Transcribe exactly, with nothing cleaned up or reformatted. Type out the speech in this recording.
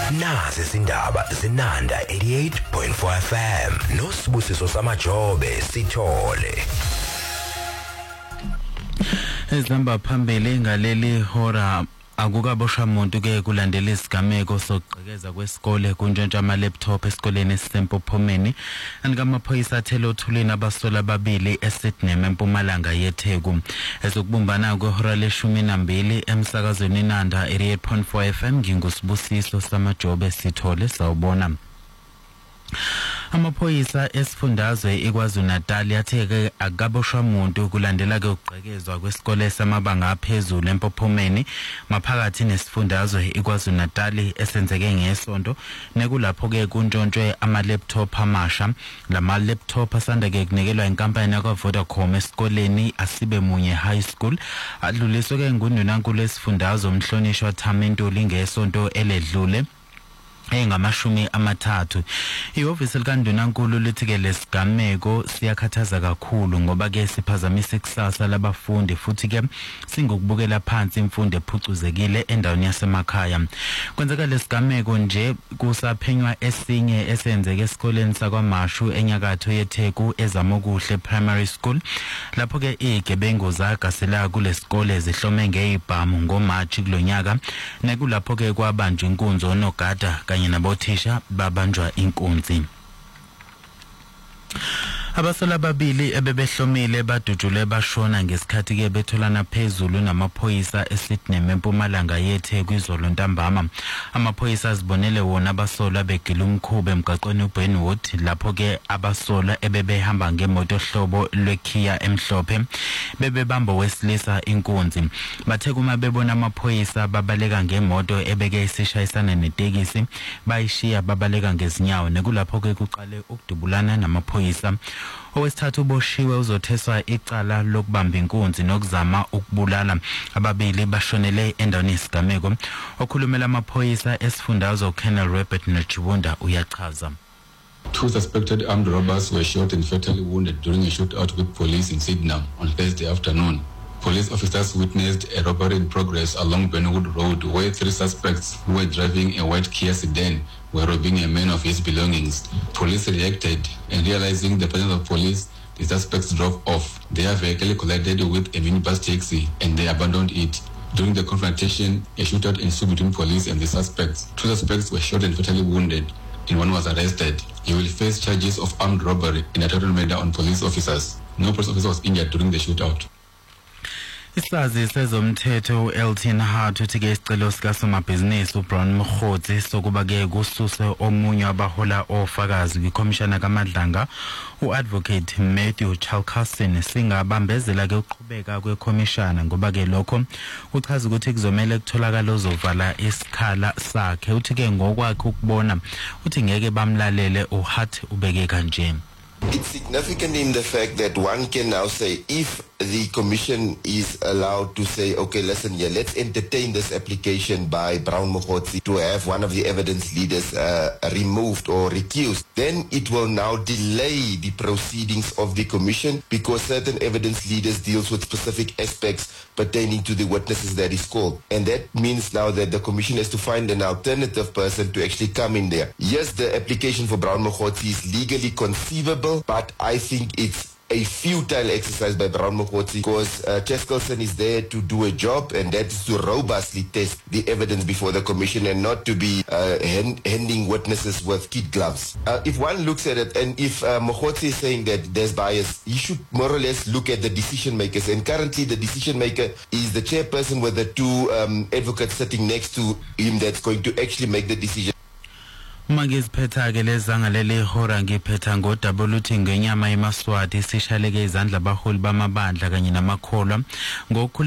Nazi izindaba zinanda eighty-eight point four F M noSibusiso Samajobe sithole. Izihamba phambili ngaleli hora akukaboshwa umuntu ke kulandela isigameko sokugqekeza kwesikole kuntshontsha ama laptop esikoleni esisempophomeni angamaphoyisa athele othuleni abasola ababili eSydney eMpumalanga yeTheku ezokubumbana kwehora leshumi nambili emsakazweni Nanda eighty-eight point four F M nginguSibusiso Samajobe sithole sawubona. Amaphoyisa esifundazwe iKwaZulu Natal yatheke akaboshwa umuntu kulandela ke ukugqekezwa kwesikole samabanga aphezulu empophomeni maphakathi nesifundazwe iKwaZulu Natal esenzeke ngesonto nekulapho ke kuntshontshe ama laptop amasha lama laptop asanda ke kunikelwa inkampani yakwa Vodacom esikoleni Asibe Munye High School adluliswe ke nguNdunankulu esifundazwe umhlonishwa Thamintuli ngesonto eledlule engamashumi amathathu. Ihhovisi likaNdunankulu lithi ke lesigameko siyakhathaza kakhulu ngoba ke siphazamisa ikusasa labafundi futhi ke singokubukela phansi imfundo ephucuzekile endaweni yasemakhaya. Kwenzeka lesigameko nje kusaphenywa esinye esenzeke esikoleni sakwaMashu enyakatho yeTheku eZamokuhle Primary School lapho ke igebengu zagasela kulesikole zihlome ngeibhamu ngoMarch kulonyaka nekulapho ke kwabanjwa inkunzo nogada kanye nabothisha babanjwa inkunzi. Abasola ababili ebebehlomile badujule bashona ngesikhathi ke betholana phezulu namaphoyisa eSydney eMpumalanga yeTheku izolo ntambama. Amaphoyisa azibonele wona abasola begila umkhube emgaqweni uBenwood lapho ke abasola ebebehamba ngemoto hlobo lweKia emhlophe bebebamba wesilisa inkunzi. Bathe kuma bebona amaphoyisa babaleka ngemoto ebeke isishayisana netekisi bayishiya babaleka ngezinyawo nekulapho ke kuqale ukudubulana namaphoyisa. Owesithathu uboshiwe uzotheswa icala lokubamba inkunzi nokuzama ukubulala. Ababili bashonele endaweni yesigameko. Okhulumela amaphoyisa esifundazwe uKolonel Robert Nchibunda uyachaza. Two suspected armed robbers were shot and fatally wounded during a shootout with police in Sydenham on Thursday afternoon. Police officers witnessed a robbery in progress along Benwood Road where three suspects who were driving a white Kia sedan were robbing a man of his belongings. Police reacted and realizing the presence of police, the suspects drove off. Their vehicle collided with a minibus taxi and they abandoned it. During the confrontation, a shootout ensued between police and the suspects. Two suspects were shot and fatally wounded and one was arrested. He will face charges of armed robbery and attempted murder on police officers. No police officer was injured during the shootout. Isazi sezomthetho uElton Hart uthi ke isicelo sika somabhizinisi uBrown Mkhotsi sokuba ke kususe omunye wabahola ofakazi kwikhomishana kaMadlanga uadvocate Matthew Chalkerson singabambezela ke uqhubeka kwekhomishana ngoba ke lokho uchaza ukuthi kuzomela kutholakala ozovala isikhala sakhe. Uthi ke ngokwakhe ukubona uthi ngeke bamlalele uHart ubeke kanje. It's significant in the fact that one can now say if the commission is allowed to say, okay, listen here, let's entertain this application by Brown Mkhotsi to have one of the evidence leaders uh, removed or recused, then it will now delay the proceedings of the commission because certain evidence leaders deals with specific aspects pertaining to the witnesses that is called. And that means now that the commission has to find an alternative person to actually come in there. Yes, the application for Brown Mkhotsi is legally conceivable, but I think it's a futile exercise by Brown Mkhotsi because uh, Chalkerson is there to do a job, and that is to robustly test the evidence before the commission and not to be uh, hand, handing witnesses with kid gloves. Uh, if one looks at it, and if uh, Mkhotsi is saying that there's bias, he should more or less look at the decision makers. And currently the decision maker is the chairperson with the two um, advocates sitting next to him that's going to actually make the decision. Magiziphetha ke lezanga leli hora ngiphetha ngodaba oluthi ngenyama yemaswati sishaleke izandla abaholi bamabandla kanye namakholwa ngoku